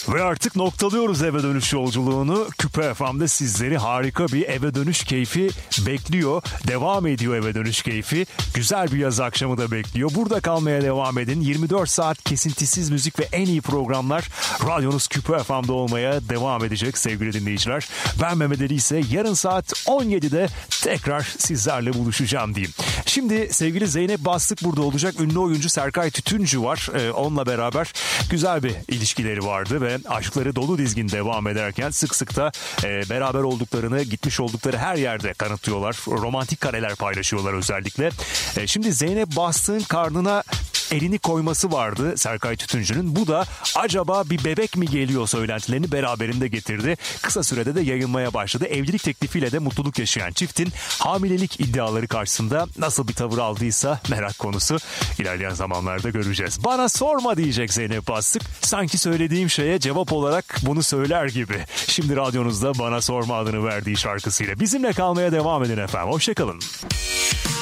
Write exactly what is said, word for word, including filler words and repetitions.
Ve artık noktalıyoruz eve dönüş yolculuğunu. Küpe F M'de sizleri harika bir eve dönüş keyfi bekliyor. Devam ediyor eve dönüş keyfi. Güzel bir yaz akşamı da bekliyor. Burada kalmaya devam edin. yirmi dört saat kesintisiz müzik ve en iyi programlar radyonuz Küpe F M'de olmaya devam edecek sevgili dinleyiciler. Ben Mehmet Ali ise yarın saat on yedide tekrar sizlerle buluşacağım diyeyim. Şimdi sevgili Zeynep Bastık burada olacak. Ünlü oyuncu Serkay Tütüncü var. Ee, onunla beraber güzel bir ilişkileri vardı ve aşkları dolu dizgin devam ederken sık sık da e, beraber olduklarını, gitmiş oldukları her yerde kanıtlıyorlar. Romantik kareler paylaşıyorlar özellikle. E, şimdi Zeynep Bastık'ın karnına elini koyması vardı Serkay Tütüncü'nün. Bu da acaba bir bebek mi geliyor söylentilerini beraberinde getirdi. Kısa sürede de yayılmaya başladı. Evlilik teklifiyle de mutluluk yaşayan çiftin hamilelik iddiaları karşısında nasıl bir tavır aldıysa merak konusu. İlerleyen zamanlarda göreceğiz. Bana sorma diyecek Zeynep Bastık. Sanki söylediğim şeye cevap olarak bunu söyler gibi. Şimdi radyonuzda Bana Sorma adını verdiği şarkısıyla bizimle kalmaya devam edin efendim. Hoşçakalın.